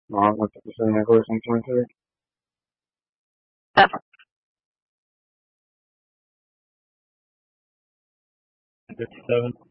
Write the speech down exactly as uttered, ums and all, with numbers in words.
Uh, what's the percent of course in twenty-three? fifty-seven.